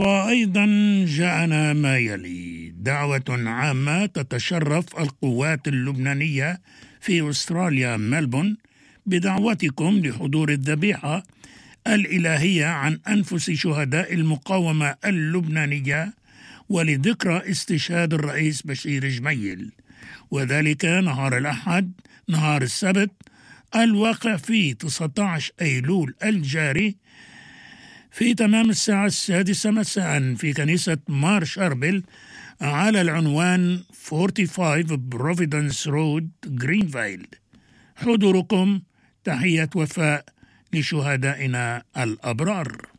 وأيضا جاءنا ما يلي: دعوة عامة تتشرف القوات اللبنانية في أستراليا ملبون بدعوتكم لحضور الذبيحة الإلهية عن أنفس شهداء المقاومة اللبنانية ولذكرى استشهاد الرئيس بشير جميل، وذلك نهار الأحد نهار السبت الواقع في 19 أيلول الجاري في تمام الساعة 6 مساء في كنيسة مار شاربل على العنوان 45 بروفيدنس رود جرينفيل. حضوركم تحية وفاء لشهدائنا الأبرار.